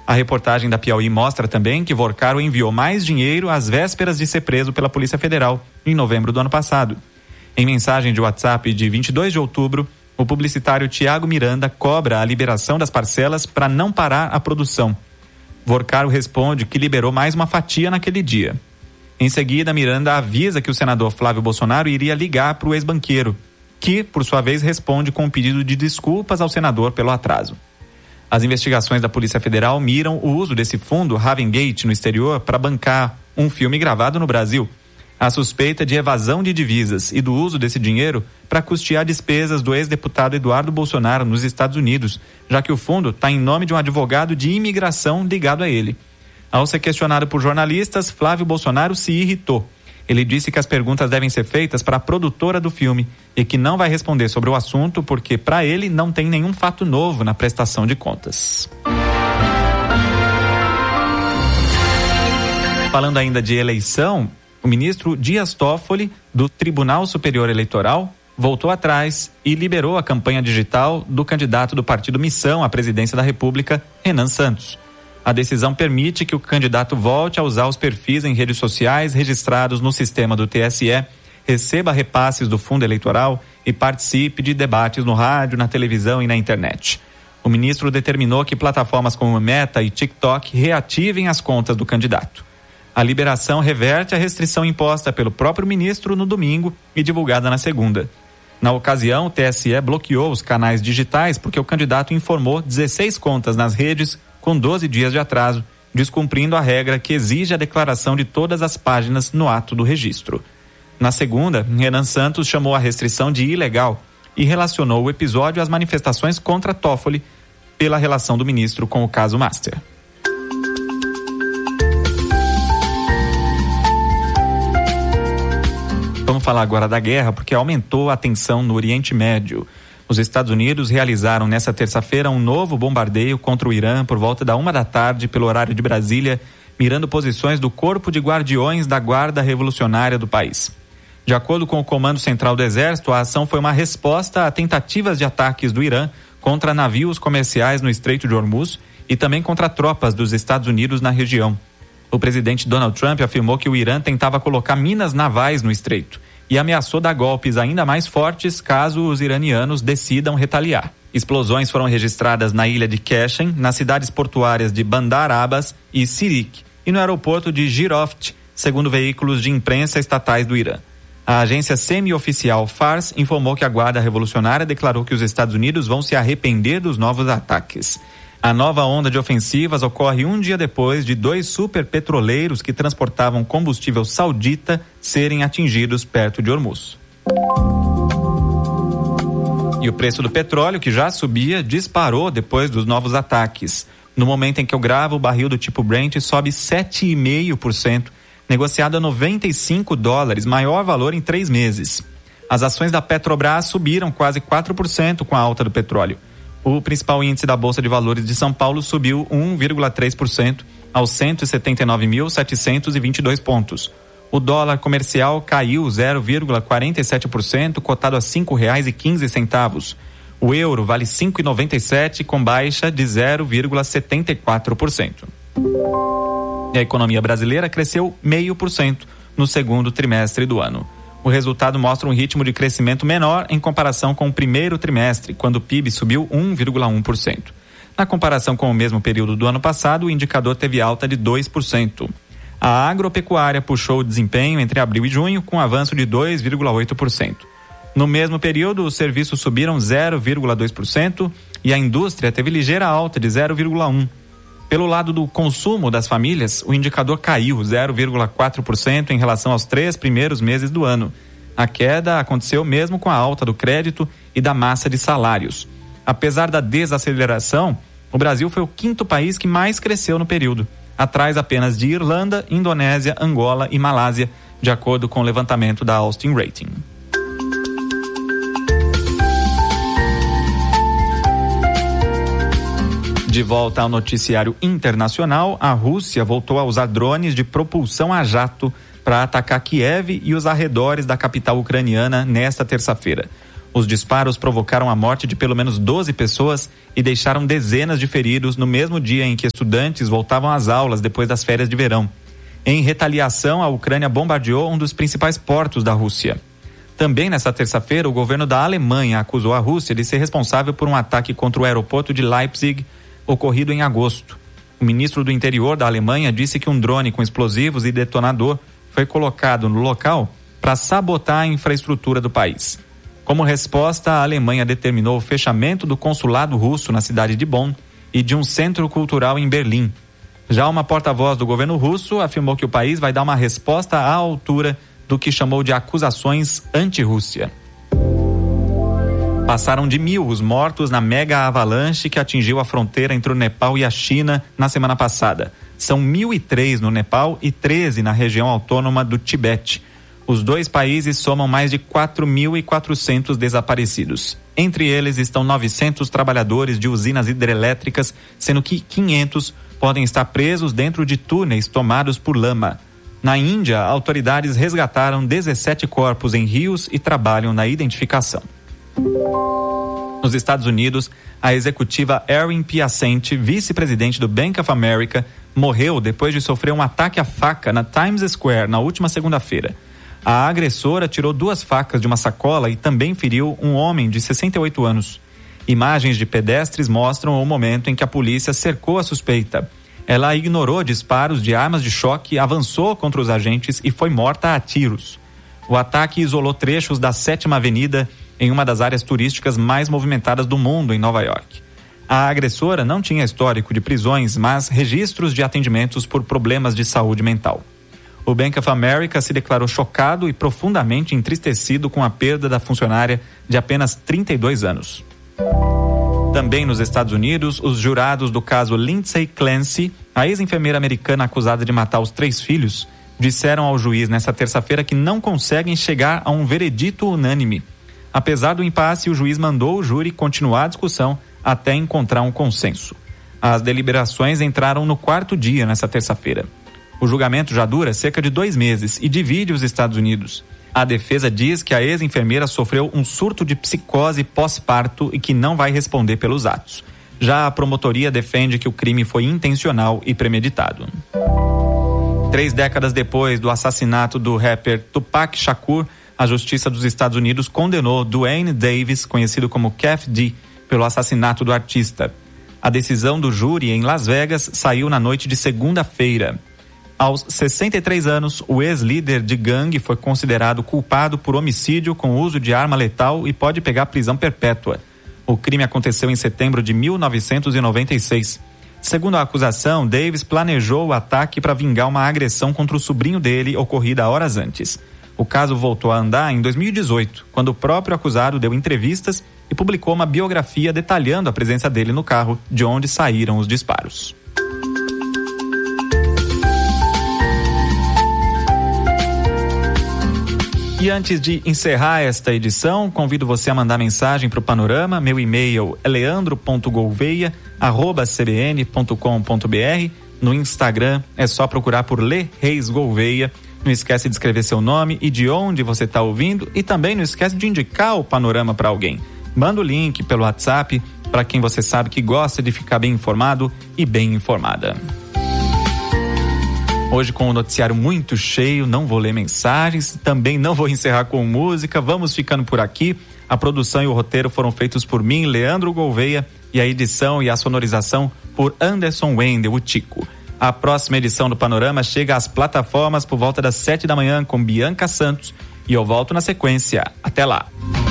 A reportagem da Piauí mostra também que Vorcaro enviou mais dinheiro às vésperas de ser preso pela Polícia Federal, em novembro do ano passado. Em mensagem de WhatsApp de 22 de outubro, o publicitário Tiago Miranda cobra a liberação das parcelas para não parar a produção. Vorcaro responde que liberou mais uma fatia naquele dia. Em seguida, Miranda avisa que o senador Flávio Bolsonaro iria ligar para o ex-banqueiro, que, por sua vez, responde com um pedido de desculpas ao senador pelo atraso. As investigações da Polícia Federal miram o uso desse fundo Ravengate no exterior para bancar um filme gravado no Brasil. A suspeita de evasão de divisas e do uso desse dinheiro para custear despesas do ex-deputado Eduardo Bolsonaro nos Estados Unidos, já que o fundo está em nome de um advogado de imigração ligado a ele. Ao ser questionado por jornalistas, Flávio Bolsonaro se irritou. Ele disse que as perguntas devem ser feitas para a produtora do filme e que não vai responder sobre o assunto porque, para ele, não tem nenhum fato novo na prestação de contas. Falando ainda de eleição, o ministro Dias Toffoli, do Tribunal Superior Eleitoral, voltou atrás e liberou a campanha digital do candidato do Partido Missão à presidência da República, Renan Santos. A decisão permite que o candidato volte a usar os perfis em redes sociais registrados no sistema do TSE, receba repasses do fundo eleitoral e participe de debates no rádio, na televisão e na internet. O ministro determinou que plataformas como Meta e TikTok reativem as contas do candidato. A liberação reverte a restrição imposta pelo próprio ministro no domingo e divulgada na segunda. Na ocasião, o TSE bloqueou os canais digitais porque o candidato informou 16 contas nas redes com 12 dias de atraso, descumprindo a regra que exige a declaração de todas as páginas no ato do registro. Na segunda, Renan Santos chamou a restrição de ilegal e relacionou o episódio às manifestações contra Toffoli pela relação do ministro com o caso Master. Vamos falar agora da guerra, porque aumentou a tensão no Oriente Médio. Os Estados Unidos realizaram nesta terça-feira um novo bombardeio contra o Irã por volta da 1h pelo horário de Brasília, mirando posições do Corpo de Guardiões da Guarda Revolucionária do país. De acordo com o Comando Central do Exército, a ação foi uma resposta a tentativas de ataques do Irã contra navios comerciais no Estreito de Hormuz e também contra tropas dos Estados Unidos na região. O presidente Donald Trump afirmou que o Irã tentava colocar minas navais no estreito e ameaçou dar golpes ainda mais fortes caso os iranianos decidam retaliar. Explosões foram registradas na ilha de Keshem, nas cidades portuárias de Bandar Abbas e Sirik e no aeroporto de Giroft, segundo veículos de imprensa estatais do Irã. A agência semi-oficial Fars informou que a Guarda Revolucionária declarou que os Estados Unidos vão se arrepender dos novos ataques. A nova onda de ofensivas ocorre um dia depois de 2 superpetroleiros que transportavam combustível saudita serem atingidos perto de Hormuz. E o preço do petróleo, que já subia, disparou depois dos novos ataques. No momento em que eu gravo, o barril do tipo Brent sobe 7,5%, negociado a $95, maior valor em 3 meses. As ações da Petrobras subiram quase 4% com a alta do petróleo. O principal índice da Bolsa de Valores de São Paulo subiu 1,3% aos 179.722 pontos. O dólar comercial caiu 0,47%, cotado a R$ 5,15. O euro vale 5,97 com baixa de 0,74%. E a economia brasileira cresceu 0,5% no segundo trimestre do ano. O resultado mostra um ritmo de crescimento menor em comparação com o primeiro trimestre, quando o PIB subiu 1,1%. Na comparação com o mesmo período do ano passado, o indicador teve alta de 2%. A agropecuária puxou o desempenho entre abril e junho, com avanço de 2,8%. No mesmo período, os serviços subiram 0,2% e a indústria teve ligeira alta de 0,1%. Pelo lado do consumo das famílias, o indicador caiu 0,4% em relação aos 3 primeiros meses do ano. A queda aconteceu mesmo com a alta do crédito e da massa de salários. Apesar da desaceleração, o Brasil foi o 5º país que mais cresceu no período, atrás apenas de Irlanda, Indonésia, Angola e Malásia, de acordo com o levantamento da Austin Rating. De volta ao noticiário internacional, a Rússia voltou a usar drones de propulsão a jato para atacar Kiev e os arredores da capital ucraniana nesta terça-feira. Os disparos provocaram a morte de pelo menos 12 pessoas e deixaram dezenas de feridos no mesmo dia em que estudantes voltavam às aulas depois das férias de verão. Em retaliação, a Ucrânia bombardeou um dos principais portos da Rússia. Também nesta terça-feira, o governo da Alemanha acusou a Rússia de ser responsável por um ataque contra o aeroporto de Leipzig, ocorrido em agosto. O ministro do Interior da Alemanha disse que um drone com explosivos e detonador foi colocado no local para sabotar a infraestrutura do país. Como resposta, a Alemanha determinou o fechamento do consulado russo na cidade de Bonn e de um centro cultural em Berlim. Já uma porta-voz do governo russo afirmou que o país vai dar uma resposta à altura do que chamou de acusações anti-Rússia. Passaram de 1.000 os mortos na mega avalanche que atingiu a fronteira entre o Nepal e a China na semana passada. São 1.003 no Nepal e 13 na região autônoma do Tibete. Os dois países somam mais de 4.400 desaparecidos. Entre eles estão 900 trabalhadores de usinas hidrelétricas, sendo que 500 podem estar presos dentro de túneis tomados por lama. Na Índia, autoridades resgataram 17 corpos em rios e trabalham na identificação. Nos Estados Unidos, a executiva Erin Piacente, vice-presidente do Bank of America, morreu depois de sofrer um ataque à faca na Times Square na última segunda-feira. A agressora tirou 2 facas de uma sacola e também feriu um homem de 68 anos. Imagens de pedestres mostram o momento em que a polícia cercou a suspeita. Ela ignorou disparos de armas de choque, avançou contra os agentes e foi morta a tiros. O ataque isolou trechos da 7ª Avenida em uma das áreas turísticas mais movimentadas do mundo, em Nova York. A agressora não tinha histórico de prisões, mas registros de atendimentos por problemas de saúde mental. O Bank of America se declarou chocado e profundamente entristecido com a perda da funcionária de apenas 32 anos. Também nos Estados Unidos, os jurados do caso Lindsay Clancy, a ex-enfermeira americana acusada de matar os 3 filhos, disseram ao juiz nesta terça-feira que não conseguem chegar a um veredito unânime. Apesar do impasse, o juiz mandou o júri continuar a discussão até encontrar um consenso. As deliberações entraram no 4º dia nesta terça-feira. O julgamento já dura cerca de 2 meses e divide os Estados Unidos. A defesa diz que a ex-enfermeira sofreu um surto de psicose pós-parto e que não vai responder pelos atos. Já a promotoria defende que o crime foi intencional e premeditado. 3 décadas depois do assassinato do rapper Tupac Shakur, a Justiça dos Estados Unidos condenou Duane Davis, conhecido como Kef D, pelo assassinato do artista. A decisão do júri em Las Vegas saiu na noite de segunda-feira. Aos 63 anos, o ex-líder de gangue foi considerado culpado por homicídio com uso de arma letal e pode pegar prisão perpétua. O crime aconteceu em setembro de 1996. Segundo a acusação, Davis planejou o ataque para vingar uma agressão contra o sobrinho dele ocorrida horas antes. O caso voltou a andar em 2018, quando o próprio acusado deu entrevistas e publicou uma biografia detalhando a presença dele no carro de onde saíram os disparos. E antes de encerrar esta edição, convido você a mandar mensagem para o Panorama. Meu e-mail é leandro.gouveia@cbn.com.br. No Instagram é só procurar por Lê Reis Gouveia. Não esquece de escrever seu nome e de onde você está ouvindo. E também não esquece de indicar o Panorama para alguém. Manda o link pelo WhatsApp para quem você sabe que gosta de ficar bem informado e bem informada. Hoje, com o noticiário muito cheio, não vou ler mensagens, também não vou encerrar com música, vamos ficando por aqui. A produção e o roteiro foram feitos por mim, Leandro Gouveia, e a edição e a sonorização por Anderson Wendel, o Tico. A próxima edição do Panorama chega às plataformas por volta das 7 da manhã com Bianca Santos e eu volto na sequência. Até lá!